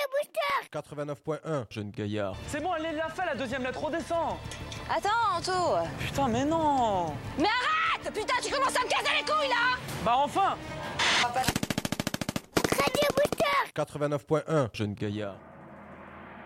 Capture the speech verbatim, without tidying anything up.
Booster quatre-vingt-neuf point un, jeune gaillard. C'est bon, elle l'a fait la deuxième lettre, redescends. Attends, Anto. Putain, mais non. Mais arrête! Putain, tu commences à me casser les couilles, là! Bah enfin. Radio Booster quatre-vingt-neuf point un, jeune gaillard.